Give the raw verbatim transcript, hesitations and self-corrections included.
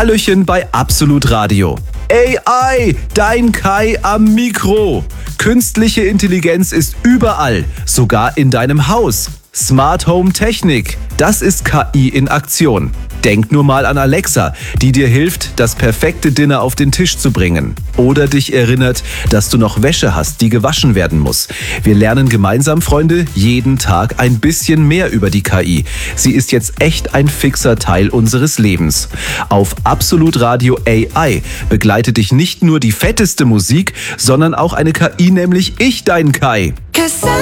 Hallöchen bei Absolut Radio. A I, dein Kai am Mikro. Künstliche Intelligenz ist überall, sogar in deinem Haus. Smart Home Technik, das ist K I in Aktion. Denk nur mal an Alexa, die dir hilft, das perfekte Dinner auf den Tisch zu bringen. Oder dich erinnert, dass du noch Wäsche hast, die gewaschen werden muss. Wir lernen gemeinsam, Freunde, jeden Tag ein bisschen mehr über die K I. Sie ist jetzt echt ein fixer Teil unseres Lebens. Auf Absolut Radio A I begleitet dich nicht nur die fetteste Musik, sondern auch eine K I, nämlich ich, dein Kai. Cause